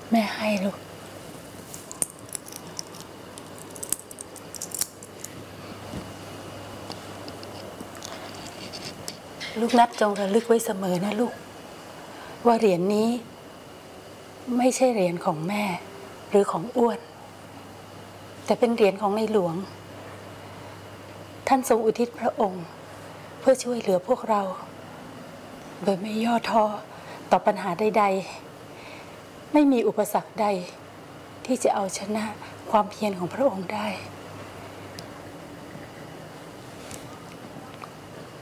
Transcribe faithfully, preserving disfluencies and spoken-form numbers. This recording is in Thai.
แม่ให้ลูกลูกนับจงระลึกไว้เสมอนะลูกว่าเหรียญนี้ไม่ใช่เหรียญของแม่หรือของอ้วนแต่เป็นเหรียญของในหลวงท่านทรงอุทิศพระองค์เพื่อช่วยเหลือพวกเราโดยไม่ย่อท้อต่อปัญหาใดๆไม่มีอุปสรรคใดที่จะเอาชนะความเพียรของพระองค์ได้